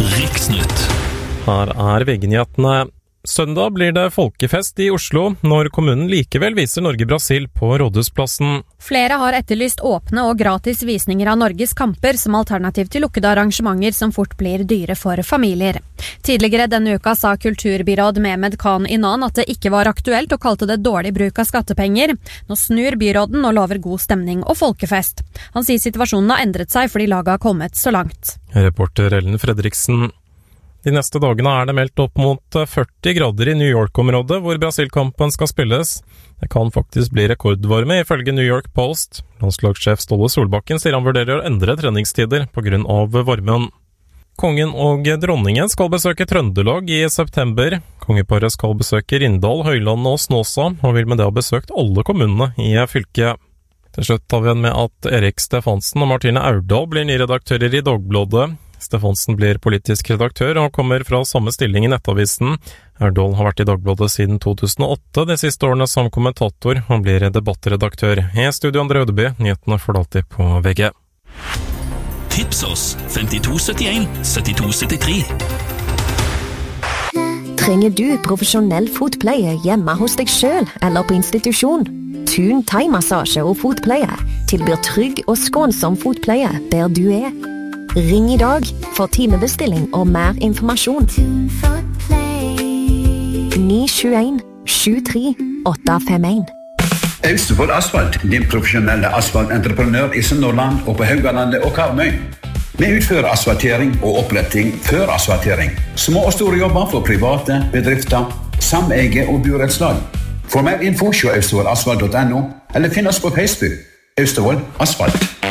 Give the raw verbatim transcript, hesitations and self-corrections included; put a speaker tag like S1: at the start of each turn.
S1: Riksnytt.
S2: Her er V G-nyhetene. Søndag blir det folkefest i Oslo når kommunen likevel viser Norge-Brasil på Rådhusplassen.
S3: Flere har etterlyst åpne og gratis visninger av Norges kamper som alternativ til lukkede arrangementer som fort blir dyre for familier. Tidligere denne uka sa kulturbyråd Mehmet Khan Inan at det ikke var aktuelt og kalte det dårlig bruk av skattepenger. Nå snur byråden og lover god stemning og folkefest. Han sier situasjonen har endret seg fordi laget har kommet så langt.
S2: Reporter Ellen Fredriksen. De neste dagene er det meldt opp mot førti grader i New York-området hvor Brasil-kampen skal spilles. Det kan faktisk bli rekordvarme ifølge New York Post. Landslagssjef Ståle Solbakken sier han vurderer å endre treningstider på grunn av varmen. Kongen og dronningen skal besøke Trøndelag i september. Kongeparet skal besøke Rindal, Høyland og Snåsa, og vil med det ha besøkt alle kommunene i fylket. Til slutt tar vi igjen med at Erik Stefansen og Martine Aurdal blir nye redaktører i Dagbladet. Stefansen blir politisk redaktør og kommer fra samme stilling i Nettavisen. Aurdal har vært i Dagbladet siden to tusen og åtte, de siste årene som kommentator. Han blir debattredaktør. I studio Andre Ødeby, nyhetene får du alltid på V G.
S1: Tips oss femtito syttien syttito syttitre.
S4: Trenger du profesjonell fotpleie hjemme hos deg selv eller på institusjon? Thun thai-massasje og fotpleie tilbyr trygg og skånsom fotpleie der du er. Ring i dag for timebestilling og mer informasjon. ni sju en sju tre åtte fem en.
S5: Austevoll Asfalt, din profesjonelle asfaltentreprenør i Sunnhordland og på Haugalandet og Karmøy. Vi utfører asfaltering og oppretting før asfaltering. Små og store jobber for private, bedrifter, sameie og burettslag. For mer info se austevoll asfalt punktum no eller finn oss på Facebook. Austevoll Asfalt.